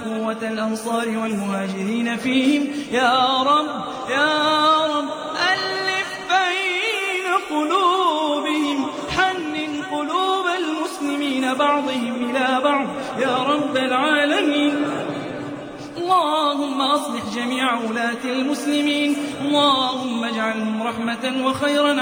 قوة الأنصار والمهاجرين فيهم يا رب يا رب ألف بين قلوبهم حنن قلوب المسلمين بعضهم إلى بعض يا رب العالمين. اللهم أصلح جميع ولاة المسلمين، اللهم اجعلهم رحمة وخيرا